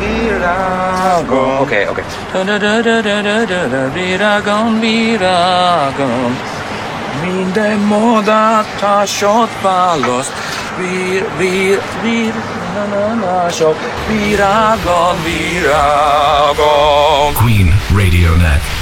Virágon. Oké. Virágon. Minden modát a sot választ. Sok virágon. Queen Radio Net.